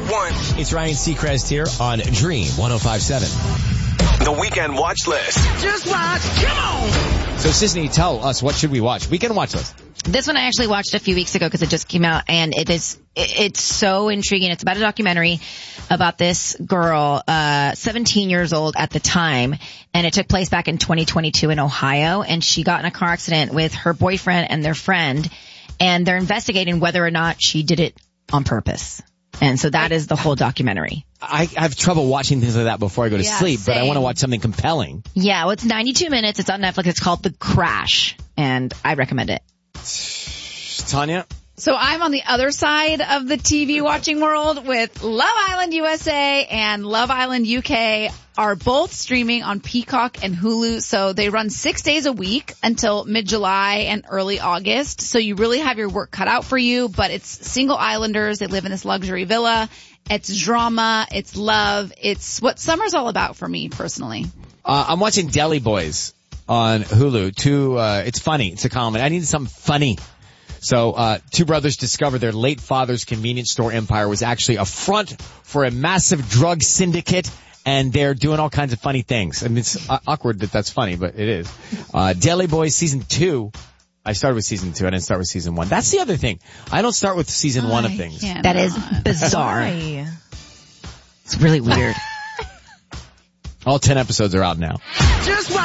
one. It's Ryan Seacrest here on Dream 105.7. The Weekend Watch List. Just watch. Come on. So, Sisney, tell us, what should we watch? Weekend Watch List. This one I actually watched a few weeks ago because it just came out, and it's so intriguing. It's about a documentary about this girl, 17 years old at the time, and it took place back in 2022 in Ohio, and she got in a car accident with her boyfriend and their friend, and they're investigating whether or not she did it on purpose. And so that is the whole documentary. I have trouble watching things like that before I go to sleep, but I want to watch something compelling. Yeah, well, it's 92 minutes. It's on Netflix. It's called The Crash, and I recommend it. Tanya? So I'm on the other side of the TV watching world with Love Island USA and Love Island UK are both streaming on Peacock and Hulu. So they run 6 days a week until mid-July and early August. So you really have your work cut out for you, but it's single islanders. They live in this luxury villa. It's drama. It's love. It's what summer's all about for me personally. I'm watching Deli Boys on Hulu. It's funny. It's a comedy. I needed something funny. So, two brothers discovered their late father's convenience store empire was actually a front for a massive drug syndicate, and they're doing all kinds of funny things. I mean, it's awkward that that's funny, but it is. Deli Boys season 2. I started with season 2. I didn't start with season 1. That's the other thing. I don't start with season 1 of things. That is bizarre. It's really weird. All 10 episodes are out now. Just watch.